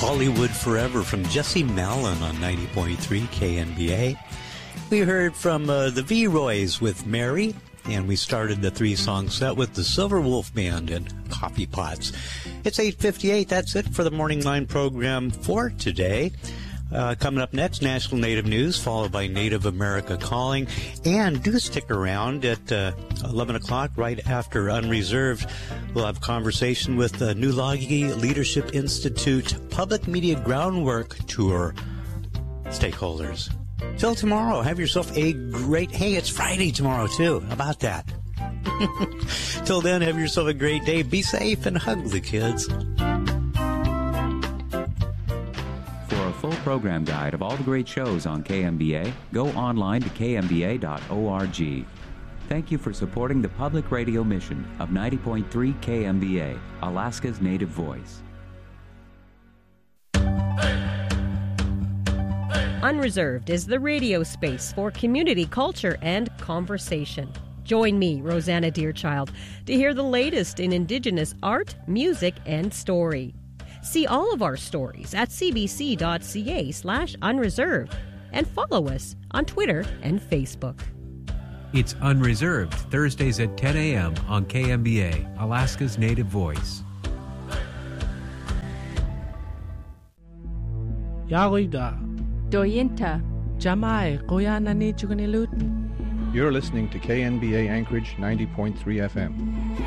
Hollywood Forever from Jesse Malin on 90.3 KNBA. We heard from the V-Roys with Mary, and we started the three-song set with the Silver Wolf Band and Coffee Pots. It's 8:58. That's it for the Morning Line program for today. Coming up next, National Native News, followed by Native America Calling. And do stick around at 11 o'clock, right after Unreserved. We'll have conversation with the Nulagi Leadership Institute Public Media Groundwork Tour stakeholders. Till tomorrow, have yourself a great... Hey, it's Friday tomorrow, too. How about that? Till then, have yourself a great day. Be safe and hug the kids. For a full program guide of all the great shows on KMBA, go online to kmba.org. Thank you for supporting the public radio mission of 90.3 KMBA, Alaska's native voice. Unreserved is the radio space for community culture and conversation. Join me, Rosanna Deerchild, to hear the latest in Indigenous art, music, and story. See all of our stories at cbc.ca/unreserved and follow us on Twitter and Facebook. It's Unreserved, Thursdays at 10 a.m. on KMBA, Alaska's native voice. Yawida. Doyinta. Jamai, Koyanani Chukanilut. You're listening to KNBA Anchorage 90.3 FM.